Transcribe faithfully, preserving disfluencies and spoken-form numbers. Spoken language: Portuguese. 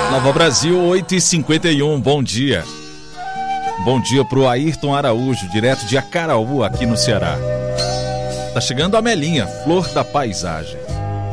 Nova Brasil, oito e cinquenta e um, bom dia. Bom dia pro Ayrton Araújo, direto de Acaraú, aqui no Ceará. Tá chegando a Melinha, Flor da Paisagem.